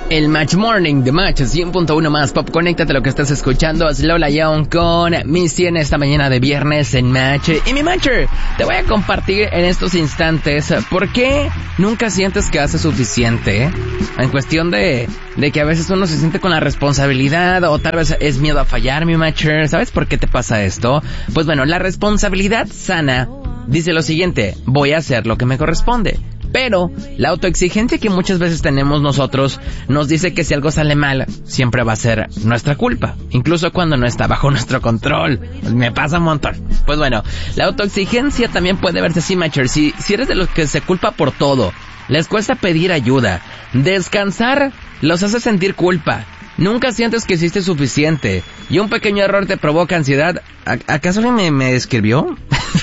El Match Morning de Match 100.1 más Pop. Conéctate, lo que estás escuchando es Lola Young con Missy en esta mañana de viernes en Match. Y mi Matcher, te voy a compartir en estos instantes por qué nunca sientes que haces suficiente. En cuestión de que a veces uno se siente con la responsabilidad, o tal vez es miedo a fallar, mi Matcher. ¿Sabes por qué te pasa esto? Pues bueno, la responsabilidad sana dice lo siguiente: voy a hacer lo que me corresponde. Pero la autoexigencia que muchas veces tenemos nosotros nos dice que si algo sale mal, siempre va a ser nuestra culpa, incluso cuando no está bajo nuestro control. Me pasa un montón. Pues bueno, la autoexigencia también puede verse así, Matcher. Si eres de los que se culpa por todo, les cuesta pedir ayuda, descansar los hace sentir culpa, nunca sientes que hiciste suficiente y un pequeño error te provoca ansiedad. ¿Acaso me escribió?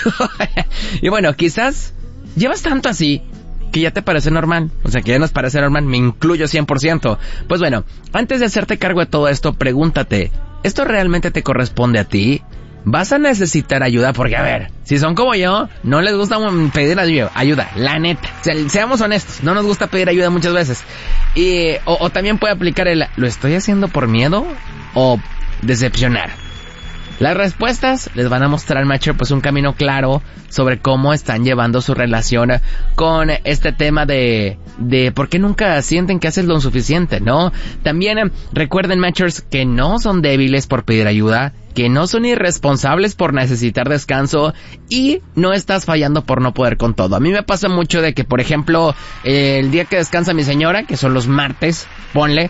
Y bueno, quizás llevas tanto así que ya te parece normal, o sea, que ya nos parece normal, me incluyo 100%. Pues bueno, antes de hacerte cargo de todo esto, pregúntate, ¿esto realmente te corresponde a ti? ¿Vas a necesitar ayuda? Porque, a ver, si son como yo, no les gusta pedir ayuda, la neta. Seamos honestos, no nos gusta pedir ayuda muchas veces. O también puede aplicar ¿lo estoy haciendo por miedo o decepcionar? Las respuestas les van a mostrar, Matcher, pues un camino claro sobre cómo están llevando su relación con este tema de por qué nunca sienten que haces lo suficiente, ¿no? También recuerden, Matchers, que no son débiles por pedir ayuda, que no son irresponsables por necesitar descanso y no estás fallando por no poder con todo. A mí me pasa mucho de que, por ejemplo, el día que descansa mi señora, que son los martes, ponle,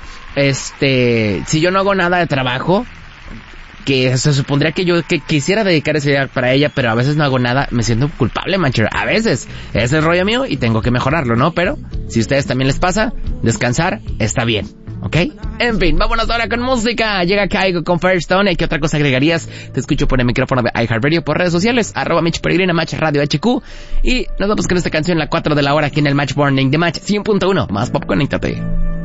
si yo no hago nada de trabajo, que se supondría que yo quisiera dedicar ese día para ella, pero a veces no hago nada, me siento culpable, Matcher. A veces, ese es el rollo mío y tengo que mejorarlo, ¿no? Pero, si a ustedes también les pasa, descansar está bien, ¿ok? En fin, vámonos ahora con música. Llega Caigo con Firestone. ¿Y qué otra cosa agregarías? Te escucho por el micrófono de iHeartRadio, por redes sociales, @MitchPeregrina, Match Radio HQ. Y nos vamos con esta canción, la 4 de la hora, aquí en el Match Morning de Match 100.1. Más Pop, conéctate.